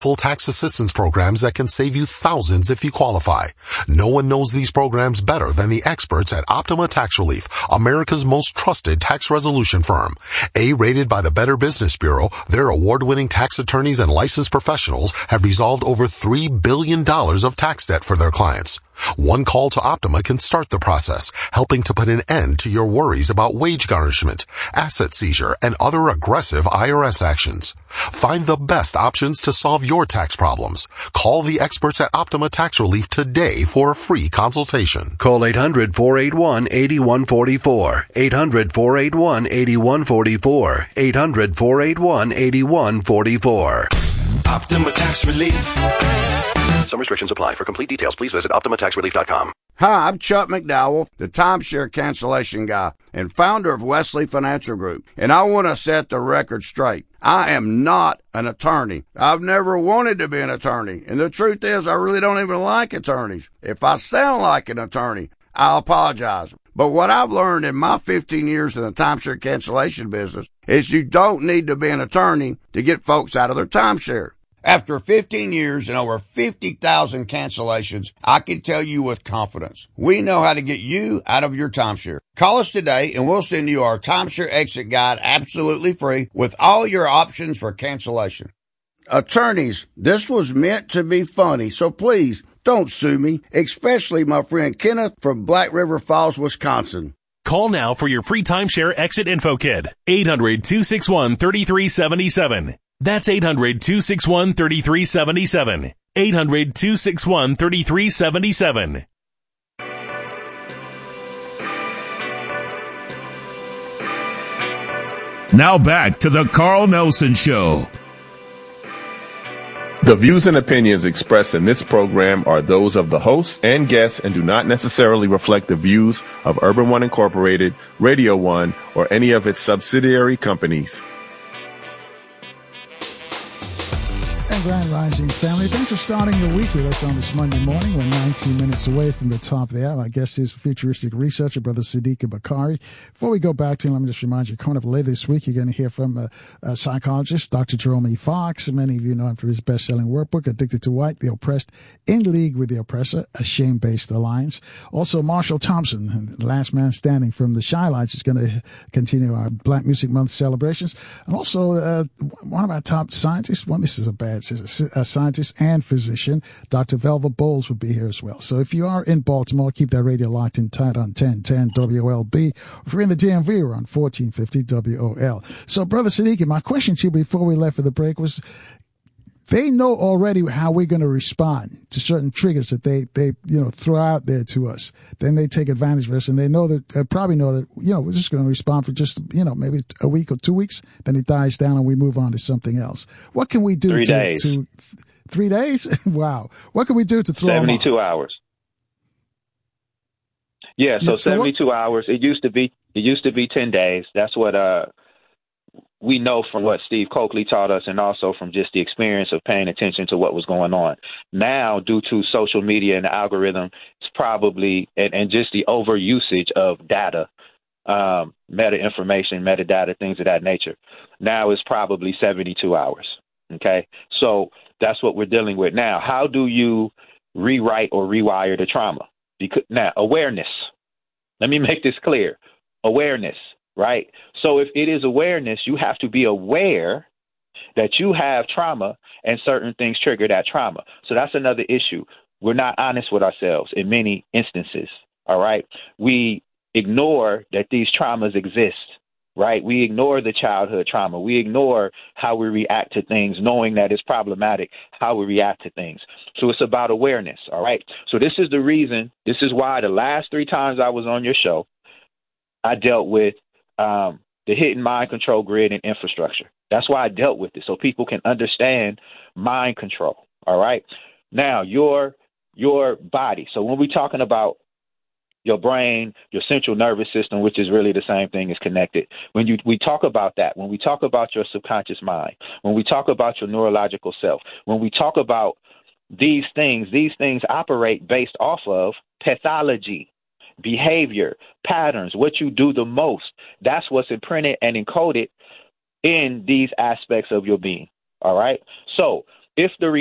full tax assistance programs that can save you thousands if you qualify. No one knows these programs better than the experts at Optima Tax Relief, America's most trusted tax resolution firm. A-rated by the Better Business Bureau, their award-winning tax attorneys and licensed professionals have resolved over $3 billion of tax debt for their clients. One call to Optima can start the process, helping to put an end to your worries about wage garnishment, asset seizure, and other aggressive IRS actions. Find the best options to solve your tax problems. Call the experts at Optima Tax Relief today for a free consultation. Call 800-481-8144. 800-481-8144. 800-481-8144. Optima Tax Relief. Some restrictions apply. For complete details, please visit OptimaTaxRelief.com. Hi, I'm Chuck McDowell, the timeshare cancellation guy and founder of Wesley Financial Group, and I want to set the record straight. I am not an attorney. I've never wanted to be an attorney, and the truth is I really don't even like attorneys. If I sound like an attorney, I'll apologize. But what I've learned in my 15 years in the timeshare cancellation business is you don't need to be an attorney to get folks out of their timeshare. After 15 years and over 50,000 cancellations, I can tell you with confidence, we know how to get you out of your timeshare. Call us today and we'll send you our timeshare exit guide absolutely free with all your options for cancellation. Attorneys, this was meant to be funny, so please don't sue me, especially my friend Kenneth from Black River Falls, Wisconsin. Call now for your free timeshare exit info kit. 800-261-3377. That's 800-261-3377. 800-261-3377. Now back to the Carl Nelson Show. The views and opinions expressed in this program are those of the hosts and guests and do not necessarily reflect the views of Urban One Incorporated, Radio One, or any of its subsidiary companies. And Grand Rising family, thanks for starting your week with us on this Monday morning. We're 19 minutes away from the top of the hour. Our guest is futuristic researcher, Brother Sadiq Bakari. Before we go back to him, let me just remind you, coming up later this week, you're going to hear from a psychologist, Dr. Jerome E. Fox. Many of you know him for his best-selling workbook, Addicted to White, The Oppressed in League with the Oppressor, A Shame-Based Alliance. Also, Marshall Thompson, the last man standing from the Shylights, is going to continue our Black Music Month celebrations. And also, one of our top scientists, this is a bad a scientist and physician, Dr. Velva Bowles, will be here as well. So if you are in Baltimore, keep that radio locked in tight on 1010 WLB. If you're in the DMV, we're on 1450 WOL. So, Brother Sadiq, my question to you before we left for the break was, they know already how we're going to respond to certain triggers that they throw out there to us. Then they take advantage of us, and they probably know that, we're just going to respond for just, maybe a week or 2 weeks. Then it dies down and we move on to something else. What can we do 3 days. 3 days? Wow. What can we do to throw 72 hours. Yeah. So 72 hours. It used to be 10 days. That's what, we know from what Steve Coakley taught us, and also from just the experience of paying attention to what was going on. Now, due to social media and the algorithm, it's probably, and just the overusage of data, meta information, metadata, things of that nature, now it's probably 72 hours. Okay. So that's what we're dealing with now. How do you rewrite or rewire the trauma? Because now, awareness. Let me make this clear. Awareness. Right. So if it is awareness, you have to be aware that you have trauma and certain things trigger that trauma. So that's another issue. We're not honest with ourselves in many instances. All right. We ignore that these traumas exist. Right. We ignore the childhood trauma. We ignore how we react to things, knowing that it's problematic, how we react to things. So it's about awareness. All right. So this is the reason. This is why the last 3 times I was on your show, I dealt with the hidden mind control grid and infrastructure. That's why I dealt with it, so people can understand mind control. All right. Now, your body. So when we're talking about your brain, your central nervous system, which is really the same thing, is connected. When we talk about that, when we talk about your subconscious mind, when we talk about your neurological self, when we talk about these things operate based off of pathology. Behavior, patterns, what you do the most. That's what's imprinted and encoded in these aspects of your being. All right. So if the